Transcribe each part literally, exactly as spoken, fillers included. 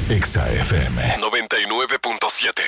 Exa F M noventa y nueve punto siete.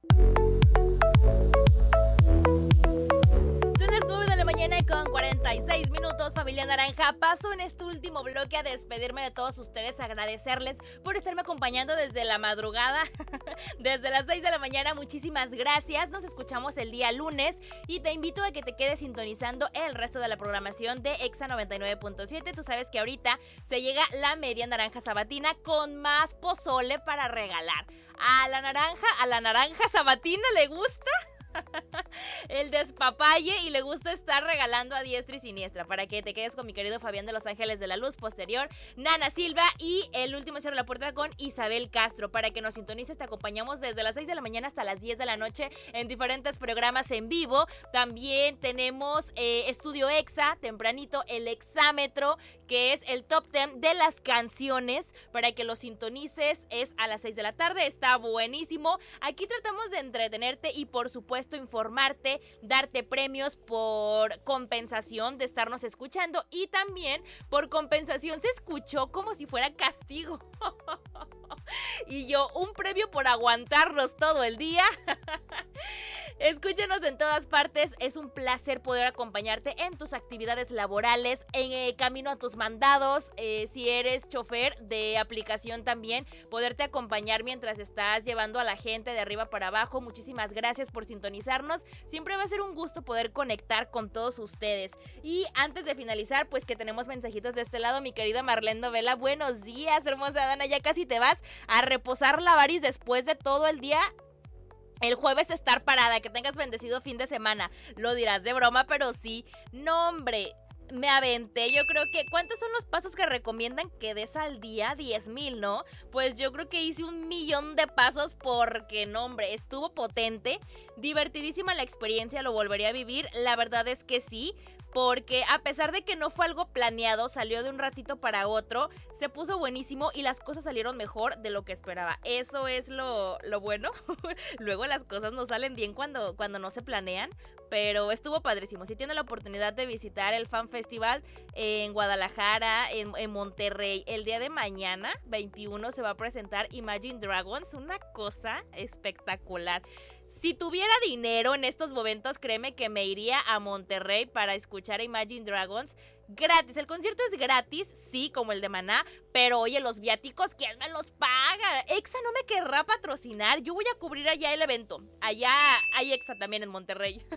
Con cuarenta y seis minutos, familia naranja, paso en este último bloque a despedirme de todos ustedes, agradecerles por estarme acompañando desde la madrugada, desde las seis de la mañana. Muchísimas gracias, nos escuchamos el día lunes y te invito a que te quedes sintonizando el resto de la programación de Exa noventa y nueve punto siete. Tú sabes que ahorita se llega la media naranja sabatina con más pozole para regalar. A la naranja, a la naranja sabatina le gusta el despapalle y le gusta estar regalando a diestra y siniestra para que te quedes con mi querido Fabián de Los Ángeles de la Luz, posterior Nana Silva y el último cierra la puerta con Isabel Castro. Para que nos sintonices, te acompañamos desde las seis de la mañana hasta las diez de la noche en diferentes programas en vivo. También tenemos eh, Estudio Exa, tempranito el Exámetro, que es el top diez de las canciones para que lo sintonices. Es a las seis de la tarde, está buenísimo. Aquí tratamos de entretenerte y por supuesto informarte, darte premios por compensación de estarnos escuchando y también por compensación se escuchó como si fuera castigo. Y yo, un premio por aguantarnos todo el día. Escúchanos en todas partes, es un placer poder acompañarte en tus actividades laborales, en eh, camino a tus mandados, eh, si eres chofer de aplicación también, poderte acompañar mientras estás llevando a la gente de arriba para abajo. Muchísimas gracias por sintonizarnos, siempre va a ser un gusto poder conectar con todos ustedes. Y antes de finalizar, pues que tenemos mensajitos de este lado, mi querida Marlene Novela, buenos días, hermosa Dana, ya casi te vas a reposar la varis después de todo el día. El jueves estar parada, que tengas bendecido fin de semana. Lo dirás de broma, pero sí. No, hombre, me aventé. Yo creo que, ¿cuántos son los pasos que recomiendan que des al día? diez mil, ¿no? Pues yo creo que hice un millón de pasos porque, no, hombre, estuvo potente. Divertidísima la experiencia, lo volvería a vivir. La verdad es que sí. Porque a pesar de que no fue algo planeado, salió de un ratito para otro, se puso buenísimo y las cosas salieron mejor de lo que esperaba. Eso es lo, lo bueno. Luego las cosas no salen bien cuando, cuando no se planean, pero estuvo padrísimo. Si tienen la oportunidad de visitar el Fan Festival en Guadalajara, en, en Monterrey, el día de mañana, veintiuno, se va a presentar Imagine Dragons, una cosa espectacular. Si tuviera dinero en estos momentos, créeme que me iría a Monterrey para escuchar a Imagine Dragons gratis. El concierto es gratis, sí, como el de Maná, pero oye, los viáticos, ¿quién me los paga? Exa no me querrá patrocinar, yo voy a cubrir allá el evento. Allá hay Exa también en Monterrey.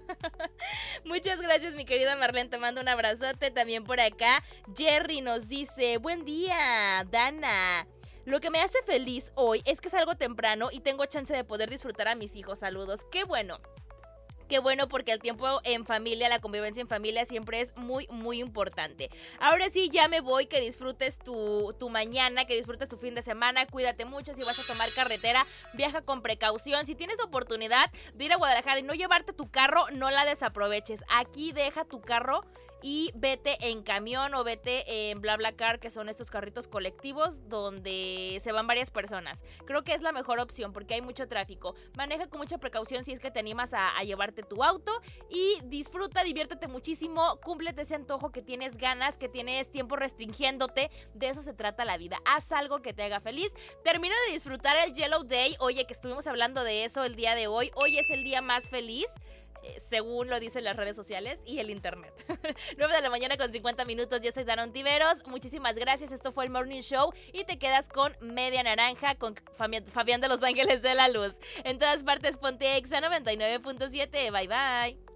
Muchas gracias, mi querida Marlene, te mando un abrazote. También por acá, Jerry nos dice, buen día, Dana. Lo que me hace feliz hoy es que salgo temprano y tengo chance de poder disfrutar a mis hijos. Saludos. ¡Qué bueno! Qué bueno, porque el tiempo en familia, la convivencia en familia siempre es muy, muy importante. Ahora sí, ya me voy, que disfrutes tu, tu mañana, que disfrutes tu fin de semana, cuídate mucho. Si vas a tomar carretera, viaja con precaución. Si tienes oportunidad de ir a Guadalajara y no llevarte tu carro, no la desaproveches. Aquí deja tu carro y vete en camión o vete en BlaBlaCar, que son estos carritos colectivos donde se van varias personas. Creo que es la mejor opción porque hay mucho tráfico. Maneja con mucha precaución si es que te animas a, a llevarte tu auto y disfruta, diviértete muchísimo, cúmplete ese antojo que tienes ganas, que tienes tiempo restringiéndote. De eso se trata la vida. Haz algo que te haga feliz. Termina de disfrutar el Yellow Day. Oye, que estuvimos hablando de eso el día de hoy. Hoy es el día más feliz, según lo dicen las redes sociales y el internet. nueve de la mañana con cincuenta minutos, yo soy Dana Ontiveros. Muchísimas gracias, esto fue el Morning Show y te quedas con Media Naranja con Fabián de Los Ángeles de la Luz. En todas partes ponte Exa noventa y nueve punto siete, bye bye.